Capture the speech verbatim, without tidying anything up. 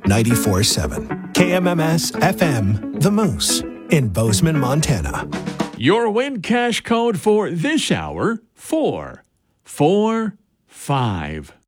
ninety-four point seven. K M M S F M, The Moose, in Bozeman, Montana. Your win cash code for this hour, four four five.